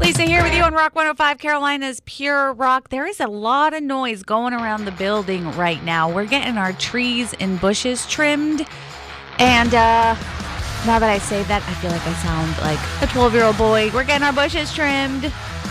Lisa here with you on Rock 105, Carolina's Pure Rock. There is a lot of noise going around the building right now. We're getting our trees and bushes trimmed. And now that I say that, I feel like I sound like a 12-year-old boy. We're getting our bushes trimmed.